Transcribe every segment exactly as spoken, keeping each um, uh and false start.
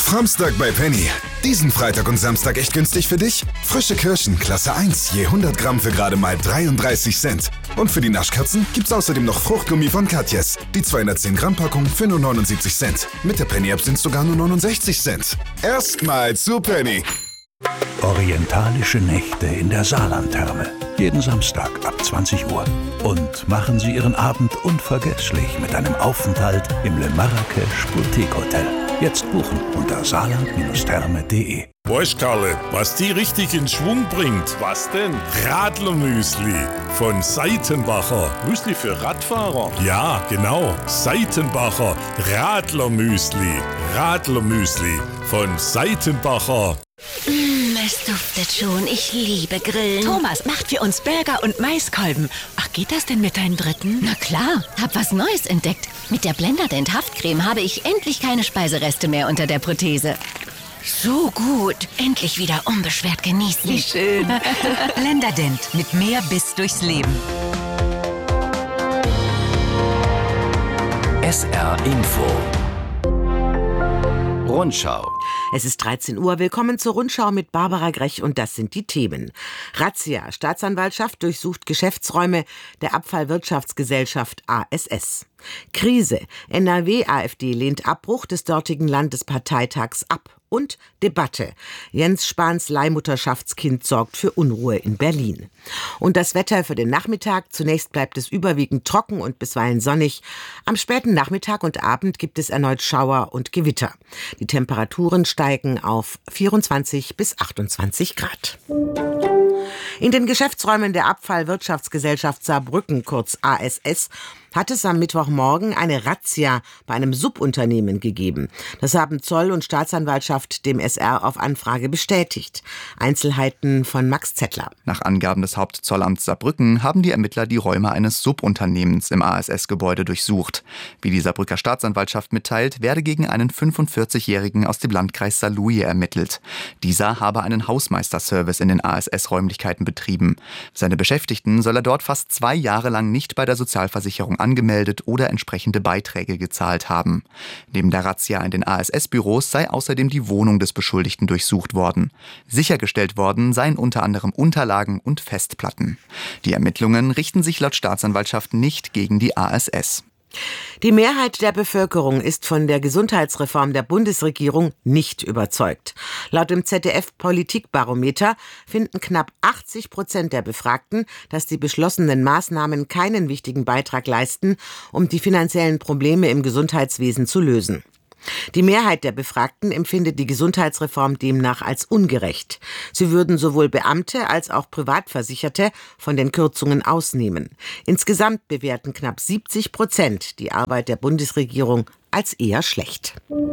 Framstag bei Penny. Diesen Freitag und Samstag echt günstig für dich? Frische Kirschen, Klasse eins, je hundert Gramm für gerade mal dreiunddreißig Cent. Und für die Naschkatzen gibt's außerdem noch Fruchtgummi von Katjes. Die zweihundertzehn Gramm Packung für nur neunundsiebzig Cent. Mit der Penny-App sind's sogar nur neunundsechzig Cent. Erstmal zu Penny. Orientalische Nächte in der Saarlandtherme. Jeden Samstag ab zwanzig Uhr. Und machen Sie Ihren Abend unvergesslich mit einem Aufenthalt im Le Marrakech Boutique Hotel. Jetzt buchen unter saarland therme punkt de. Weißt Karle, was die richtig in Schwung bringt? Was denn? Radlermüsli von Seitenbacher. Müsli für Radfahrer? Ja, genau. Seitenbacher Radlermüsli. Radlermüsli von Seitenbacher. Mmh, es duftet schon. Ich liebe Grillen. Thomas macht für uns Burger und Maiskolben. Ach, geht das denn mit deinen Dritten? Na klar, hab was Neues entdeckt. Mit der Blenderdent Haftcreme habe ich endlich keine Speisereste mehr unter der Prothese. So gut. Endlich wieder unbeschwert genießen. Wie schön. Blenderdent mit mehr Biss durchs Leben. S R Info. Rundschau. Es ist dreizehn Uhr. Willkommen zur Rundschau mit Barbara Grech und das sind die Themen. Razzia. Staatsanwaltschaft durchsucht Geschäftsräume der Abfallwirtschaftsgesellschaft A S S. Krise. N R W-A f D lehnt Abbruch des dortigen Landesparteitags ab. Und Debatte. Jens Spahns Leihmutterschaftskind sorgt für Unruhe in Berlin. Und das Wetter für den Nachmittag. Zunächst bleibt es überwiegend trocken und bisweilen sonnig. Am späten Nachmittag und Abend gibt es erneut Schauer und Gewitter. Die Temperaturen steigen auf vierundzwanzig bis achtundzwanzig Grad. In den Geschäftsräumen der Abfallwirtschaftsgesellschaft Saarbrücken, kurz A S S, hat es am Mittwochmorgen eine Razzia bei einem Subunternehmen gegeben. Das haben Zoll und Staatsanwaltschaft dem S R auf Anfrage bestätigt. Einzelheiten von Max Zettler. Nach Angaben des Hauptzollamts Saarbrücken haben die Ermittler die Räume eines Subunternehmens im A S S-Gebäude durchsucht. Wie die Saarbrücker Staatsanwaltschaft mitteilt, werde gegen einen fünfundvierzigjährigen aus dem Landkreis Saarlouis ermittelt. Dieser habe einen Hausmeisterservice in den A S S-Räumlichkeiten betrieben. Seine Beschäftigten soll er dort fast zwei Jahre lang nicht bei der Sozialversicherung angemeldet oder entsprechende Beiträge gezahlt haben. Neben der Razzia in den A S S-Büros sei außerdem die Wohnung des Beschuldigten durchsucht worden. Sichergestellt worden seien unter anderem Unterlagen und Festplatten. Die Ermittlungen richten sich laut Staatsanwaltschaft nicht gegen die A S S. Die Mehrheit der Bevölkerung ist von der Gesundheitsreform der Bundesregierung nicht überzeugt. Laut dem Z D F-Politikbarometer finden knapp achtzig Prozent der Befragten, dass die beschlossenen Maßnahmen keinen wichtigen Beitrag leisten, um die finanziellen Probleme im Gesundheitswesen zu lösen. Die Mehrheit der Befragten empfindet die Gesundheitsreform demnach als ungerecht. Sie würden sowohl Beamte als auch Privatversicherte von den Kürzungen ausnehmen. Insgesamt bewerten knapp siebzig Prozent die Arbeit der Bundesregierung als eher schlecht.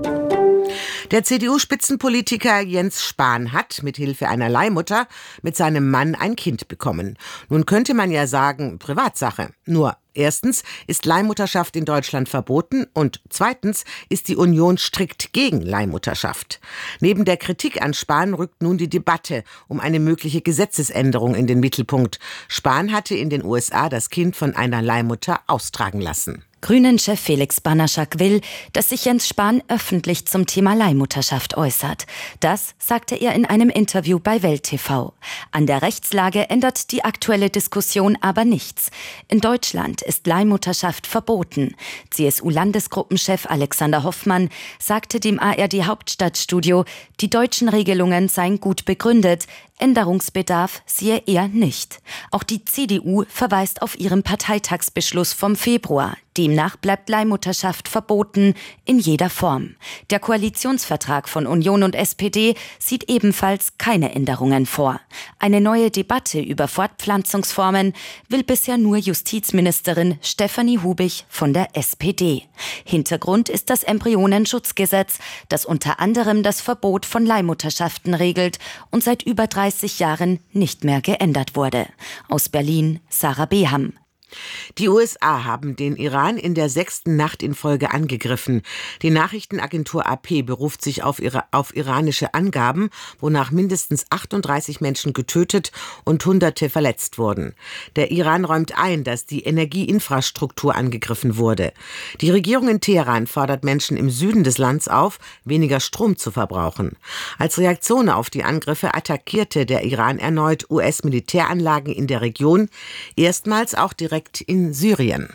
Der C D U-Spitzenpolitiker Jens Spahn hat mit Hilfe einer Leihmutter mit seinem Mann ein Kind bekommen. Nun könnte man ja sagen, Privatsache. Nur erstens ist Leihmutterschaft in Deutschland verboten und zweitens ist die Union strikt gegen Leihmutterschaft. Neben der Kritik an Spahn rückt nun die Debatte um eine mögliche Gesetzesänderung in den Mittelpunkt. Spahn hatte in den U S A das Kind von einer Leihmutter austragen lassen. Grünen-Chef Felix Banaschak will, dass sich Jens Spahn öffentlich zum Thema Leihmutterschaft äußert. Das sagte er in einem Interview bei Welt T V. An der Rechtslage ändert die aktuelle Diskussion aber nichts. In Deutschland ist Leihmutterschaft verboten. C S U-Landesgruppenchef Alexander Hoffmann sagte dem A R D-Hauptstadtstudio, die deutschen Regelungen seien gut begründet. Änderungsbedarf sehe er nicht. Auch die C D U verweist auf ihren Parteitagsbeschluss vom Februar. Demnach bleibt Leihmutterschaft verboten in jeder Form. Der Koalitionsvertrag von Union und S P D sieht ebenfalls keine Änderungen vor. Eine neue Debatte über Fortpflanzungsformen will bisher nur Justizministerin Stefanie Hubich von der S P D. Hintergrund ist das Embryonenschutzgesetz, das unter anderem das Verbot von Leihmutterschaften regelt und seit über dreißig Jahren nicht mehr geändert wurde. Aus Berlin, Sarah Beham. Die U S A haben den Iran in der sechsten Nacht in Folge angegriffen. Die Nachrichtenagentur A P beruft sich auf, ihre, auf iranische Angaben, wonach mindestens achtunddreißig Menschen getötet und Hunderte verletzt wurden. Der Iran räumt ein, dass die Energieinfrastruktur angegriffen wurde. Die Regierung in Teheran fordert Menschen im Süden des Landes auf, weniger Strom zu verbrauchen. Als Reaktion auf die Angriffe attackierte der Iran erneut U S-Militäranlagen in der Region, erstmals auch direkt in Syrien.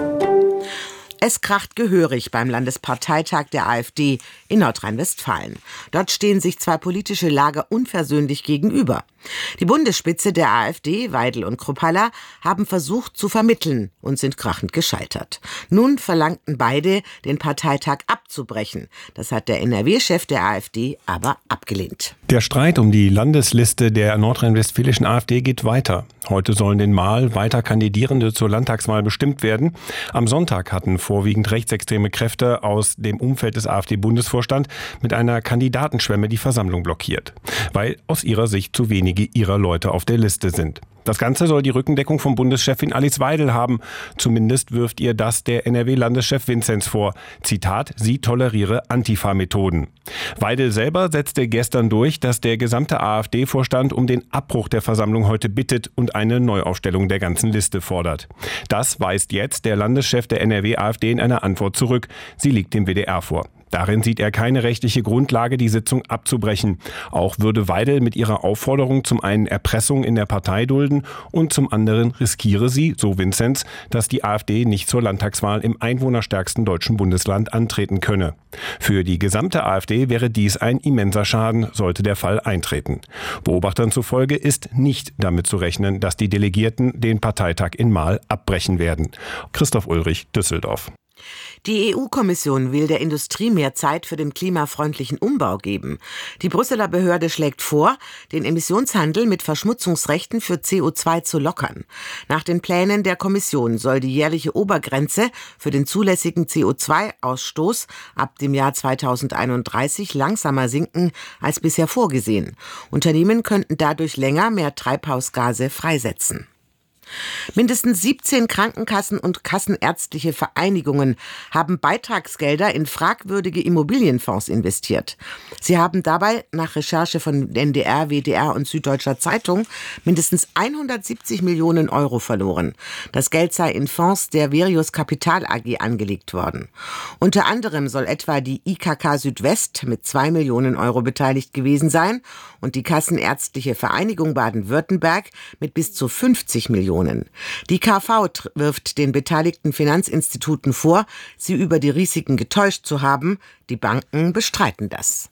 Es kracht gehörig beim Landesparteitag der AfD in Nordrhein-Westfalen. Dort stehen sich zwei politische Lager unversöhnlich gegenüber. Die Bundesspitze der AfD, Weidel und Kruppalla, haben versucht zu vermitteln und sind krachend gescheitert. Nun verlangten beide, den Parteitag abzubrechen. Das hat der N R W-Chef der AfD aber abgelehnt. Der Streit um die Landesliste der nordrhein-westfälischen AfD geht weiter. Heute sollen in Marl weiter Kandidierende zur Landtagswahl bestimmt werden. Am Sonntag hatten vorwiegend rechtsextreme Kräfte aus dem Umfeld des AfD-Bundesvorstands mit einer Kandidatenschwemme die Versammlung blockiert, weil aus ihrer Sicht zu wenige ihrer Leute auf der Liste sind. Das Ganze soll die Rückendeckung von Bundeschefin Alice Weidel haben. Zumindest wirft ihr das der N R W-Landeschef Vinzenz vor. Zitat, sie toleriere Antifa-Methoden. Weidel selber setzte gestern durch, dass der gesamte AfD-Vorstand um den Abbruch der Versammlung heute bittet und eine Neuaufstellung der ganzen Liste fordert. Das weist jetzt der Landeschef der N R W-AfD in einer Antwort zurück. Sie liegt dem W D R vor. Darin sieht er keine rechtliche Grundlage, die Sitzung abzubrechen. Auch würde Weidel mit ihrer Aufforderung zum einen Erpressung in der Partei dulden und zum anderen riskiere sie, so Vinzenz, dass die AfD nicht zur Landtagswahl im einwohnerstärksten deutschen Bundesland antreten könne. Für die gesamte AfD wäre dies ein immenser Schaden, sollte der Fall eintreten. Beobachtern zufolge ist nicht damit zu rechnen, dass die Delegierten den Parteitag in Marl abbrechen werden. Christoph Ulrich, Düsseldorf. Die E U-Kommission will der Industrie mehr Zeit für den klimafreundlichen Umbau geben. Die Brüsseler Behörde schlägt vor, den Emissionshandel mit Verschmutzungsrechten für C O zwei zu lockern. Nach den Plänen der Kommission soll die jährliche Obergrenze für den zulässigen C O zwei Ausstoß ab dem Jahr zweitausendeinunddreißig langsamer sinken als bisher vorgesehen. Unternehmen könnten dadurch länger mehr Treibhausgase freisetzen. Mindestens siebzehn Krankenkassen und kassenärztliche Vereinigungen haben Beitragsgelder in fragwürdige Immobilienfonds investiert. Sie haben dabei nach Recherche von N D R, W D R und Süddeutscher Zeitung mindestens hundertsiebzig Millionen Euro verloren. Das Geld sei in Fonds der Verius Kapital A G angelegt worden. Unter anderem soll etwa die I K K Südwest mit zwei Millionen Euro beteiligt gewesen sein und die Kassenärztliche Vereinigung Baden-Württemberg mit bis zu fünfzig Millionen. Die K V wirft den beteiligten Finanzinstituten vor, sie über die Risiken getäuscht zu haben. Die Banken bestreiten das.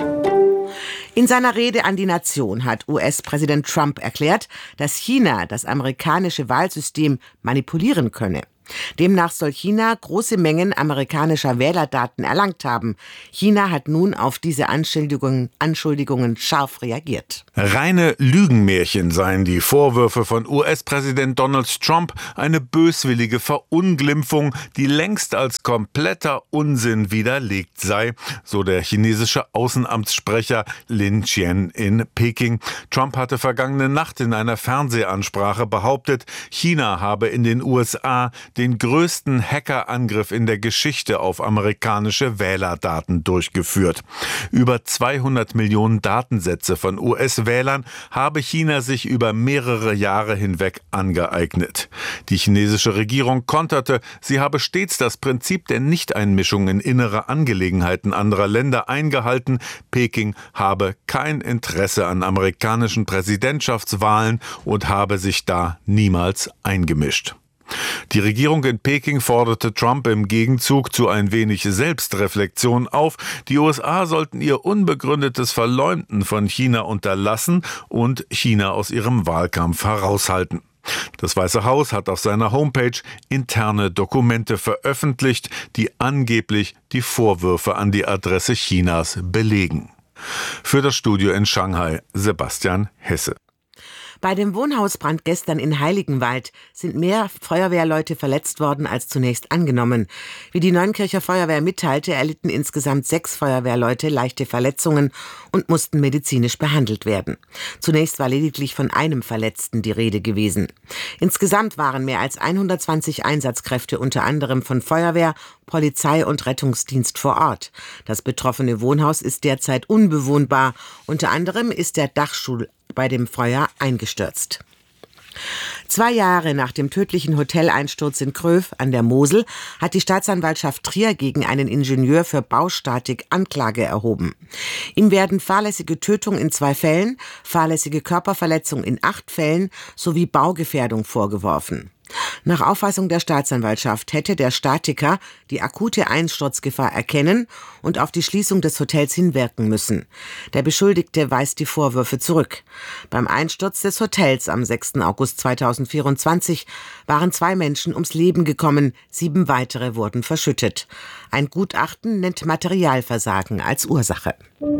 In seiner Rede an die Nation hat U S-Präsident Trump erklärt, dass China das amerikanische Wahlsystem manipulieren könne. Demnach soll China große Mengen amerikanischer Wählerdaten erlangt haben. China hat nun auf diese Anschuldigungen, Anschuldigungen scharf reagiert. Reine Lügenmärchen seien die Vorwürfe von U S-Präsident Donald Trump, eine böswillige Verunglimpfung, die längst als kompletter Unsinn widerlegt sei, so der chinesische Außenamtssprecher Lin Qian in Peking. Trump hatte vergangene Nacht in einer Fernsehansprache behauptet, China habe in den U S A den größten Hackerangriff in der Geschichte auf amerikanische Wählerdaten durchgeführt. Über zweihundert Millionen Datensätze von U S-Wählern habe China sich über mehrere Jahre hinweg angeeignet. Die chinesische Regierung konterte, sie habe stets das Prinzip der Nichteinmischung in innere Angelegenheiten anderer Länder eingehalten. Peking habe kein Interesse an amerikanischen Präsidentschaftswahlen und habe sich da niemals eingemischt. Die Regierung in Peking forderte Trump im Gegenzug zu ein wenig Selbstreflexion auf. Die U S A sollten ihr unbegründetes Verleumden von China unterlassen und China aus ihrem Wahlkampf heraushalten. Das Weiße Haus hat auf seiner Homepage interne Dokumente veröffentlicht, die angeblich die Vorwürfe an die Adresse Chinas belegen. Für das Studio in Shanghai, Sebastian Hesse. Bei dem Wohnhausbrand gestern in Heiligenwald sind mehr Feuerwehrleute verletzt worden als zunächst angenommen. Wie die Neunkircher Feuerwehr mitteilte, erlitten insgesamt sechs Feuerwehrleute leichte Verletzungen und mussten medizinisch behandelt werden. Zunächst war lediglich von einem Verletzten die Rede gewesen. Insgesamt waren mehr als hundertzwanzig Einsatzkräfte, unter anderem von Feuerwehr, Polizei und Rettungsdienst vor Ort. Das betroffene Wohnhaus ist derzeit unbewohnbar. Unter anderem ist der Dachstuhl bei dem Feuer eingestürzt. Zwei Jahre nach dem tödlichen Hoteleinsturz in Kröv an der Mosel hat die Staatsanwaltschaft Trier gegen einen Ingenieur für Baustatik Anklage erhoben. Ihm werden fahrlässige Tötung in zwei Fällen, fahrlässige Körperverletzung in acht Fällen sowie Baugefährdung vorgeworfen. Nach Auffassung der Staatsanwaltschaft hätte der Statiker die akute Einsturzgefahr erkennen und auf die Schließung des Hotels hinwirken müssen. Der Beschuldigte weist die Vorwürfe zurück. Beim Einsturz des Hotels am sechsten August zweitausendvierundzwanzig waren zwei Menschen ums Leben gekommen, sieben weitere wurden verschüttet. Ein Gutachten nennt Materialversagen als Ursache.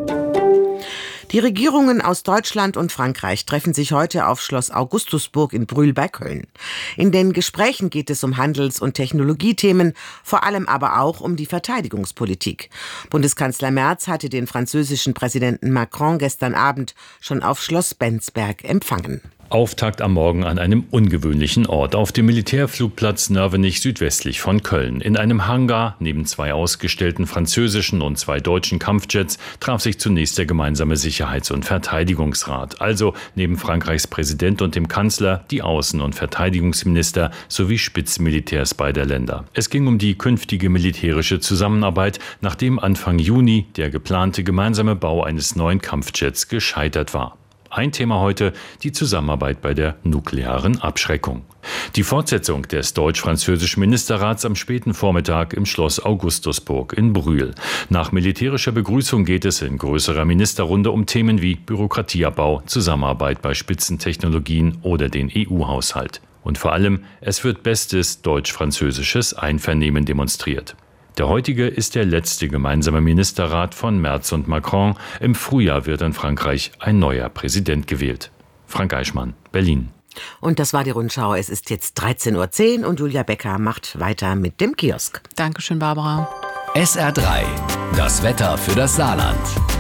Die Regierungen aus Deutschland und Frankreich treffen sich heute auf Schloss Augustusburg in Brühl bei Köln. In den Gesprächen geht es um Handels- und Technologiethemen, vor allem aber auch um die Verteidigungspolitik. Bundeskanzler Merz hatte den französischen Präsidenten Macron gestern Abend schon auf Schloss Bensberg empfangen. Auftakt am Morgen an einem ungewöhnlichen Ort, auf dem Militärflugplatz Nörvenich südwestlich von Köln. In einem Hangar neben zwei ausgestellten französischen und zwei deutschen Kampfjets traf sich zunächst der gemeinsame Sicherheits- und Verteidigungsrat. Also neben Frankreichs Präsident und dem Kanzler die Außen- und Verteidigungsminister sowie Spitzenmilitärs beider Länder. Es ging um die künftige militärische Zusammenarbeit, nachdem Anfang Juni der geplante gemeinsame Bau eines neuen Kampfjets gescheitert war. Ein Thema heute, die Zusammenarbeit bei der nuklearen Abschreckung. Die Fortsetzung des deutsch-französischen Ministerrats am späten Vormittag im Schloss Augustusburg in Brühl. Nach militärischer Begrüßung geht es in größerer Ministerrunde um Themen wie Bürokratieabbau, Zusammenarbeit bei Spitzentechnologien oder den E U-Haushalt. Und vor allem, es wird bestes deutsch-französisches Einvernehmen demonstriert. Der heutige ist der letzte gemeinsame Ministerrat von Merz und Macron. Im Frühjahr wird in Frankreich ein neuer Präsident gewählt. Frank Eichmann, Berlin. Und das war die Rundschau. Es ist jetzt dreizehn Uhr zehn und Julia Becker macht weiter mit dem Kiosk. Dankeschön, Barbara. S R drei, das Wetter für das Saarland.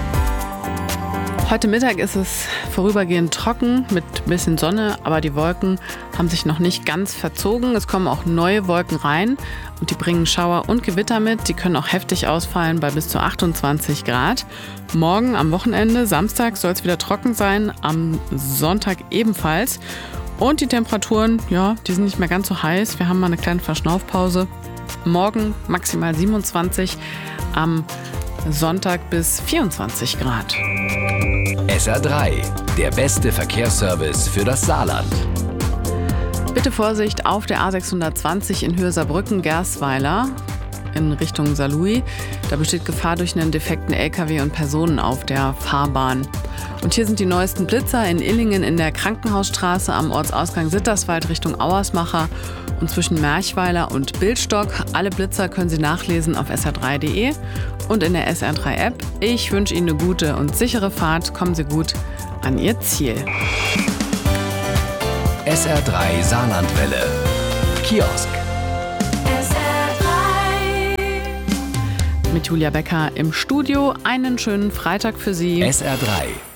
Heute Mittag ist es vorübergehend trocken mit ein bisschen Sonne, aber die Wolken haben sich noch nicht ganz verzogen. Es kommen auch neue Wolken rein und die bringen Schauer und Gewitter mit. Die können auch heftig ausfallen bei bis zu achtundzwanzig Grad. Morgen am Wochenende, Samstag, soll es wieder trocken sein, am Sonntag ebenfalls. Und die Temperaturen, ja, die sind nicht mehr ganz so heiß. Wir haben mal eine kleine Verschnaufpause. Morgen maximal siebenundzwanzig, am Sonntag bis vierundzwanzig Grad. S R drei, der beste Verkehrsservice für das Saarland. Bitte Vorsicht auf der A sechshundertzwanzig in Höhe Saarbrücken-Gersweiler in Richtung Saarlouis. Da besteht Gefahr durch einen defekten L K W und Personen auf der Fahrbahn. Und hier sind die neuesten Blitzer in Illingen in der Krankenhausstraße am Ortsausgang Sitterswald Richtung Auersmacher und zwischen Merchweiler und Bildstock. Alle Blitzer können Sie nachlesen auf S R drei punkt de und in der S R drei App. Ich wünsche Ihnen eine gute und sichere Fahrt. Kommen Sie gut an Ihr Ziel. S R drei Saarlandwelle. Kiosk. S R drei. Mit Julia Becker im Studio. Einen schönen Freitag für Sie. S R drei.